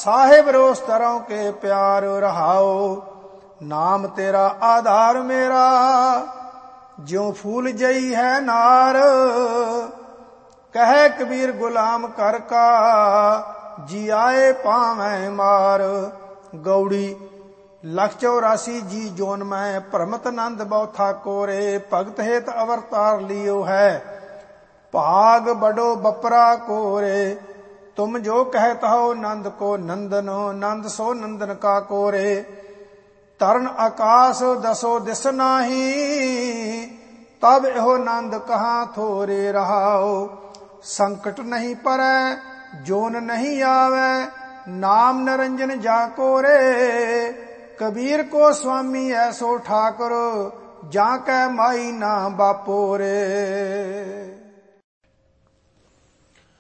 साहिब रोस तरह के प्यार रहाओ। नाम तेरा आधार मेरा, ज्यों फूल जई है नार। कहे कबीर गुलाम कर का, जी आए पावै मार। गौड़ी 184 जी जोन में भ्रमत नंद बौथा कोरे। भगत हेत अवतार लियो है, भाग बड़ो बपरा कोरे। तुम जो कहत हो नंद को नंदनो, नंद सो नंदन का कोरे। तरन आकाश दसो दिस नाही, तब एहो नंद कहाँ थोरे रहाओ। संकट नहीं परै जोन नहीं आवे, नाम निरंजन जाको रे। कबीर को स्वामी ऐसो ठाकुर, जाकै माई ना बापो रे।